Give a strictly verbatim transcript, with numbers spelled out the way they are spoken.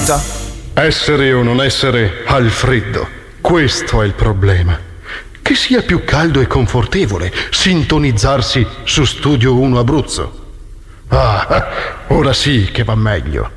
vita. Essere o non essere al freddo, questo è il problema. Che sia più caldo e confortevole sintonizzarsi su Studio uno Abruzzo. Ah, ora sì che va meglio.